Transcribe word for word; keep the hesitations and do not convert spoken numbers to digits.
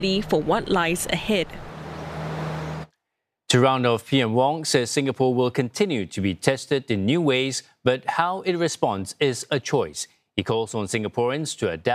for what lies ahead. To round off, P M Wong says Singapore will continue to be tested in new ways, but how it responds is a choice. He calls on Singaporeans to adapt